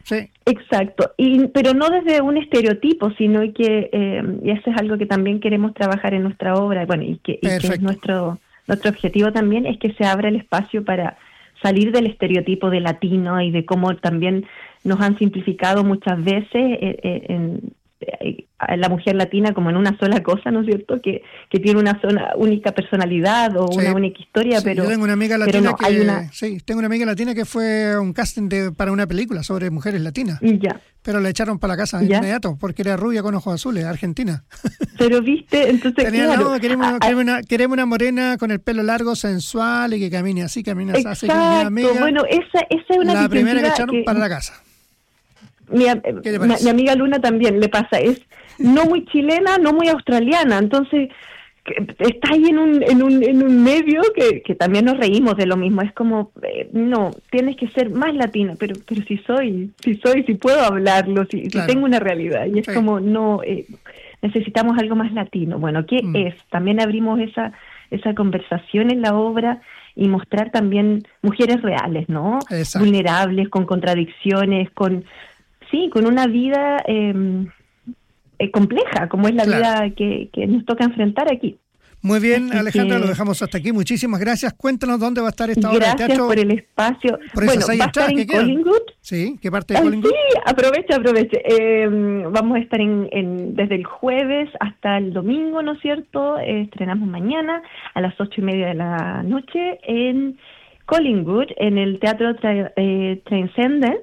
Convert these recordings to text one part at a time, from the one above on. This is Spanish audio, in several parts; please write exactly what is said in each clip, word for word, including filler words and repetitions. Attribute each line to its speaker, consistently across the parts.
Speaker 1: Sí.
Speaker 2: Exacto, y, pero no desde un estereotipo, sino que, eh, y eso es algo que también queremos trabajar en nuestra obra, bueno, y que, y que es nuestro, nuestro objetivo también, es que se abra el espacio para salir del estereotipo de latino y de cómo también nos han simplificado muchas veces eh, eh, en, eh, a la mujer latina como en una sola cosa, ¿no es cierto? Que, que tiene una sola, única personalidad o
Speaker 1: sí.
Speaker 2: una única historia,
Speaker 1: sí,
Speaker 2: pero
Speaker 1: yo tengo una amiga latina
Speaker 2: no,
Speaker 1: que
Speaker 2: hay una...
Speaker 1: sí, tengo una amiga latina que fue a un casting de, para una película sobre mujeres latinas.
Speaker 2: Ya.
Speaker 1: Pero la echaron para la casa
Speaker 2: ¿Ya?
Speaker 1: inmediato porque era rubia con ojos azules, argentina.
Speaker 2: Pero viste, entonces
Speaker 1: Tenía,
Speaker 2: claro,
Speaker 1: no, queremos,
Speaker 2: a,
Speaker 1: queremos, una, queremos una morena con el pelo largo, sensual y que camine así, camine así.
Speaker 2: Exacto,
Speaker 1: Así que mi amiga,
Speaker 2: bueno, esa, esa es una
Speaker 1: la primera que echaron
Speaker 2: que,
Speaker 1: para la casa.
Speaker 2: Mi, mi, mi amiga Luna también le pasa, es no muy chilena, no muy australiana, entonces está ahí en un en un en un medio que, que también nos reímos de lo mismo, es como eh, no, tienes que ser más latina, pero pero si soy, si soy, si puedo hablarlo, si, claro. si tengo una realidad, y es sí. como no, eh, necesitamos algo más latino. Bueno, ¿qué mm. es? También abrimos esa esa conversación en la obra y mostrar también mujeres reales, ¿no? Exacto. Vulnerables, con contradicciones, con sí, con una vida eh, eh, compleja, como es la claro. vida que, que nos toca enfrentar aquí.
Speaker 1: Muy bien, Alejandra, que... lo dejamos hasta aquí. Muchísimas gracias. Cuéntanos dónde va a estar esta obra de teatro.
Speaker 2: Gracias por el espacio.
Speaker 1: Por
Speaker 2: bueno, va a estar en Collingwood.
Speaker 1: Sí, ¿qué parte de Collingwood?
Speaker 2: Sí, aproveche, aproveche. Eh, vamos a estar en, en desde el jueves hasta el domingo, ¿no es cierto? Eh, estrenamos mañana a las ocho y media de la noche en Collingwood, en el Teatro Tra- eh, Transcendence.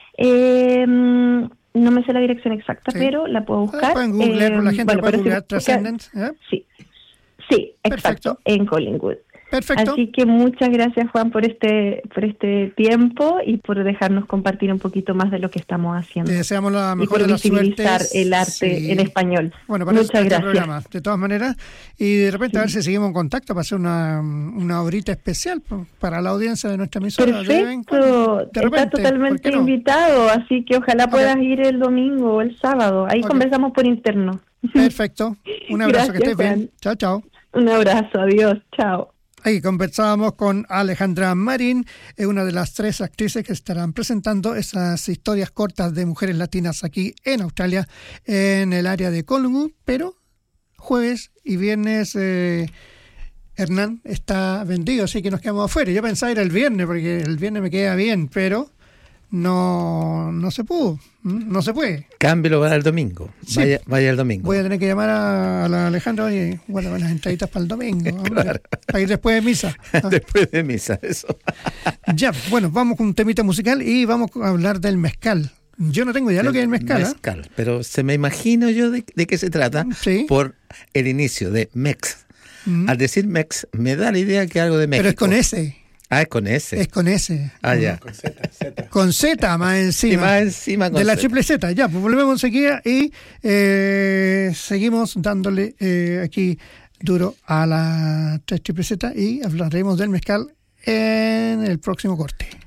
Speaker 2: Eh, no me sé la dirección exacta, sí. pero la puedo buscar.
Speaker 1: Pueden googlear, eh, la gente bueno, puede googlear Transcendence.
Speaker 2: ¿eh? Sí, sí, exacto, Perfecto. En Collingwood.
Speaker 1: Perfecto.
Speaker 2: Así que muchas gracias, Juan, por este por este tiempo y por dejarnos compartir un poquito más de lo que estamos haciendo.
Speaker 1: Te deseamos la mejor
Speaker 2: y por
Speaker 1: de las
Speaker 2: visibilizar
Speaker 1: suertes.
Speaker 2: el arte
Speaker 1: sí.
Speaker 2: en español.
Speaker 1: Bueno, para
Speaker 2: muchas
Speaker 1: este
Speaker 2: gracias.
Speaker 1: programa, de todas maneras, y de repente sí. a ver si seguimos en contacto para hacer una, una horita especial para la audiencia de nuestra emisora.
Speaker 2: Perfecto, de repente, está totalmente no? invitado, así que ojalá okay. puedas ir el domingo o el sábado. Ahí okay. conversamos por interno.
Speaker 1: Perfecto. Un abrazo,
Speaker 2: gracias,
Speaker 1: que estés bien.
Speaker 2: Juan.
Speaker 1: Chao, chao.
Speaker 2: Un abrazo, adiós, chao.
Speaker 1: Ahí conversábamos con Alejandra Marín, es una de las tres actrices que estarán presentando esas historias cortas de mujeres latinas aquí en Australia, en el área de Collingwood, pero jueves y viernes eh, Hernán está vendido, así que nos quedamos afuera. Yo pensaba ir el viernes, porque el viernes me queda bien, pero no no se pudo, no se puede.
Speaker 3: Cámbialo para el domingo, sí. vaya, vaya el domingo.
Speaker 1: Voy a tener que llamar a, a la Alejandra y bueno, unas entraditas para el domingo, claro. para ir después de misa.
Speaker 3: Después de misa, eso.
Speaker 1: Ya, bueno, vamos con un temita musical y vamos a hablar del mezcal. Yo no tengo idea de lo que es el mezcal.
Speaker 3: Mezcal, ¿eh? Pero se me imagino yo de, de qué se trata
Speaker 1: ¿Sí?
Speaker 3: por el inicio de Mex. Mm. Al decir Mex, me da la idea que algo de México.
Speaker 1: Pero es con ese.
Speaker 3: Ah, es con S.
Speaker 1: Es con S.
Speaker 3: Ah, ya.
Speaker 4: Con Z, Z.
Speaker 1: Con Z más encima.
Speaker 3: Y más encima con
Speaker 1: de la
Speaker 3: Z.
Speaker 1: triple Z. Ya, pues volvemos enseguida y eh, seguimos dándole eh, aquí duro a la triple Z y hablaremos del mezcal en el próximo corte.